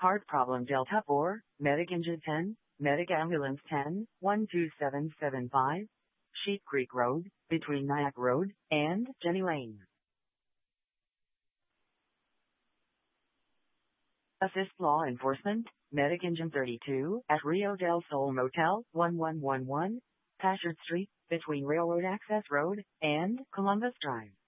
Heart problem Delta 4, Medic Engine 10, Medic Ambulance 10, 12775, Sheep Creek Road, between Nyack Road and Jenny Lane. Assist law enforcement, Medic Engine 32, at Rio del Sol Motel, 1111, Pashard Street, between Railroad Access Road and Columbus Drive.